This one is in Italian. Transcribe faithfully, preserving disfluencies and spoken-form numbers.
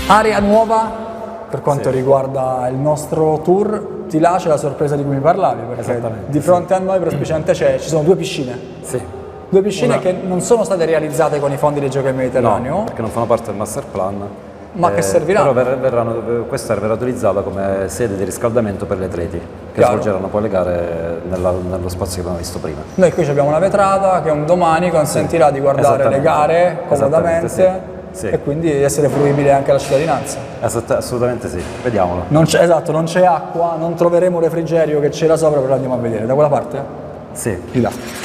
Area nuova per quanto Sì. riguarda il nostro tour, di là c'è la sorpresa di cui mi parlavi, perché Esattamente, di fronte a noi prospiciamente c'è, ci sono due piscine. Sì. Due piscine Una- che non sono state realizzate con i fondi dei Giochi del Mediterraneo, No, perché non fanno parte del master plan. Ma che serviranno? Però ver- verranno, questa verrà utilizzata come sede di riscaldamento per gli atleti che Chiaro. svolgeranno poi le gare nella- nello spazio che abbiamo visto prima. noi qui abbiamo una vetrata che un domani consentirà di guardare le Esattamente. gare comodamente Esattamente, sì. Sì. e quindi di essere fruibile anche alla cittadinanza. Esatt- assolutamente sì, vediamolo. Non c'è, esatto, non c'è acqua, non troveremo un refrigerio che c'era sopra, però andiamo a vedere. Da quella parte? Sì. Di là.